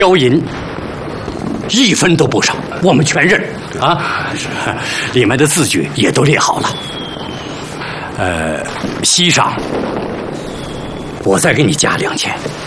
标银1分都不少，我们全认啊。里面的字据也都列好了。息上我再给你加2000。